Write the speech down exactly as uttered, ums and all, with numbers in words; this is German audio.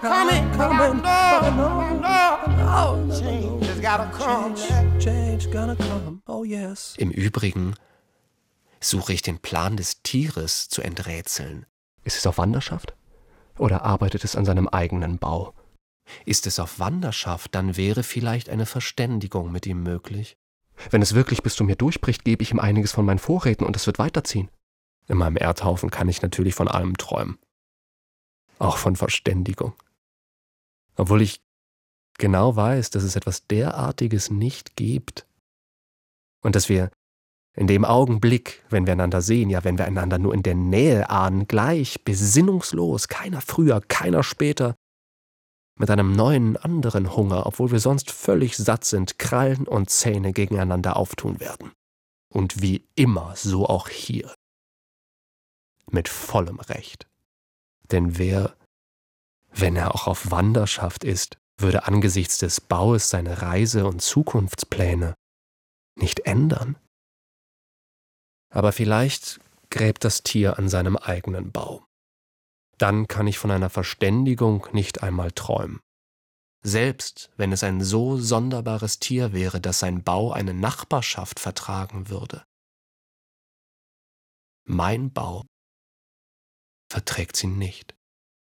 coming, but I know, I know, change has gotta come. Change gonna come, oh yes. Im Übrigen suche ich den Plan des Tieres zu enträtseln. Ist es auf Wanderschaft? Oder arbeitet es an seinem eigenen Bau? Ist es auf Wanderschaft, dann wäre vielleicht eine Verständigung mit ihm möglich. Wenn es wirklich bis zu mir durchbricht, gebe ich ihm einiges von meinen Vorräten und es wird weiterziehen. In meinem Erdhaufen kann ich natürlich von allem träumen. Auch von Verständigung. Obwohl ich genau weiß, dass es etwas derartiges nicht gibt. Und dass wir in dem Augenblick, wenn wir einander sehen, ja, wenn wir einander nur in der Nähe ahnen, gleich, besinnungslos, keiner früher, keiner später, mit einem neuen, anderen Hunger, obwohl wir sonst völlig satt sind, Krallen und Zähne gegeneinander auftun werden. Und wie immer, so auch hier. Mit vollem Recht. Denn wer, wenn er auch auf Wanderschaft ist, würde angesichts des Baues seine Reise- und Zukunftspläne nicht ändern? Aber vielleicht gräbt das Tier an seinem eigenen Bau. Dann kann ich von einer Verständigung nicht einmal träumen. Selbst wenn es ein so sonderbares Tier wäre, dass sein Bau eine Nachbarschaft vertragen würde. Mein Bau verträgt sie nicht.